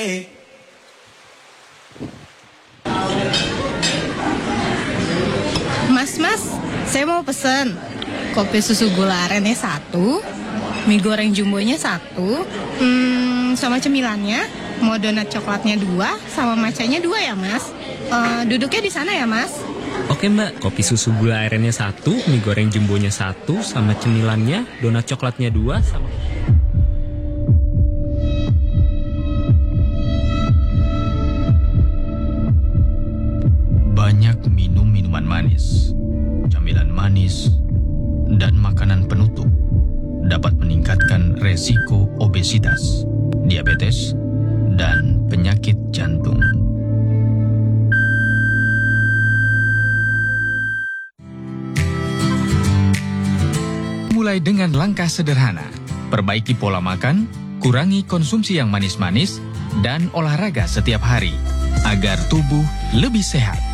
Mas, saya mau pesen kopi susu gula arennya 1, mie goreng jumbonya 1, sama cemilannya, mau donat coklatnya 2, sama matchanya 2 ya mas. Duduknya di sana ya mas. Oke mbak, kopi susu gula arennya 1, mie goreng jumbonya 1, sama cemilannya, donat coklatnya 2, sama... Banyak minum minuman manis, camilan manis, dan makanan penutup dapat meningkatkan resiko obesitas, diabetes, dan penyakit jantung. Mulai dengan langkah sederhana, perbaiki pola makan, kurangi konsumsi yang manis-manis, dan olahraga setiap hari, agar tubuh lebih sehat.